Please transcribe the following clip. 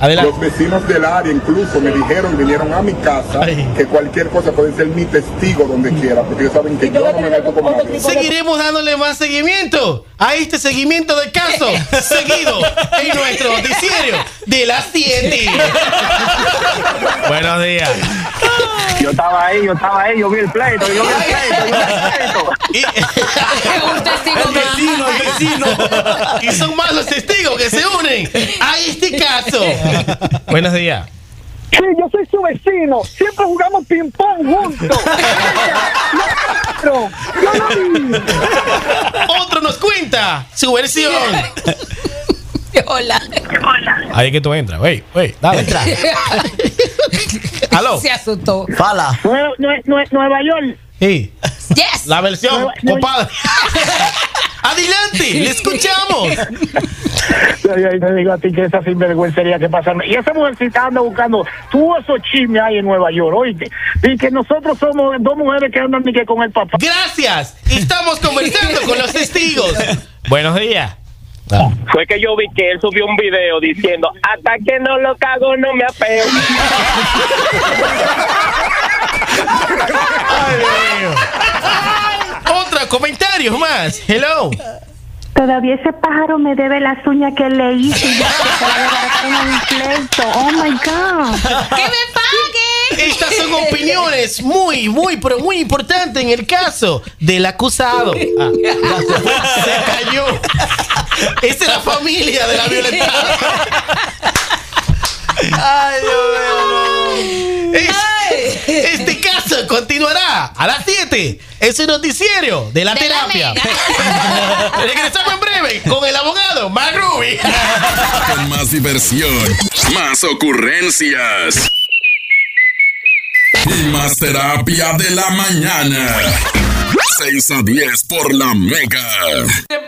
Adelante. Los vecinos del área incluso me dijeron, vinieron a mi casa, que cualquier cosa pueden ser mi testigo donde quiera, porque ellos saben que yo no me meto con nadie. Seguiremos dándole más seguimiento a este seguimiento del caso seguido en nuestro noticiero de las 7. Buenos días. Yo estaba ahí, yo vi el pleito. Un testigo más. El vecino. Y son más los testigos que se unen a este caso. Buenos días. Sí, yo soy su vecino. Siempre jugamos ping-pong juntos. Yo lo vi. Otro nos cuenta su versión. Hola. Ahí es que tú entras. Wey, dale. Entra. ¿Aló? Se asustó. Fala. Nueva York. Sí. Yes. La versión, compadre. Adelante, le escuchamos. Ay, te digo a ti que esa sinvergüencería que pasa. Y esa mujercita anda buscando tú esos chismes ahí en Nueva York, oíste. Y que nosotros somos dos mujeres que andan ni que con el papá. Gracias. Estamos conversando con los testigos. Buenos días. Fue que yo vi que él subió un video diciendo: hasta que no lo cago no me apeo. Ay, Dios mío. Otro comentario más. Hello. Todavía ese pájaro me debe las uñas que le hice y ya se la dejaron en el pleito. Oh my God. ¡Que me pague! Estas son opiniones muy importantes en el caso del acusado. Se cayó. Esa es la familia de la violentada. Ay, Dios mío. Este caso continuará a las 7 en su noticiero de la terapia. Regresamos en breve con el abogado Mark Ruby. Con más diversión, más ocurrencias y más terapia de la mañana. 6 a 10 por la Mega.